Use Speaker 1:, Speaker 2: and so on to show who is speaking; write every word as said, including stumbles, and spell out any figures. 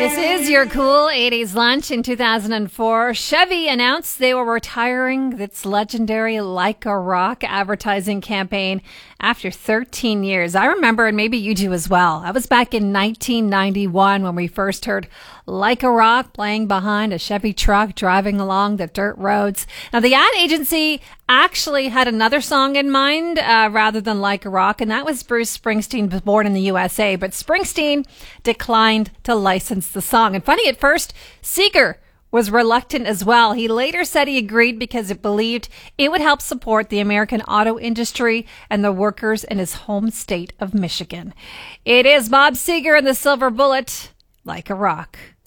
Speaker 1: This is your cool eighties lunch. In two thousand four, Chevy announced they were retiring its legendary Like a Rock advertising campaign after thirteen years. I remember, and maybe you do as well. That was back in nineteen ninety-one when we first heard Like a Rock playing behind a Chevy truck driving along the dirt roads. Now, the ad agency actually had another song in mind uh, rather than Like a Rock, and that was Bruce Springsteen, was born in the U S A, but Springsteen declined to license the song. And funny, at first, Seeger was reluctant as well. He later said he agreed because it believed it would help support the American auto industry and the workers in his home state of Michigan. It is Bob Seger and the Silver Bullet, Like a Rock.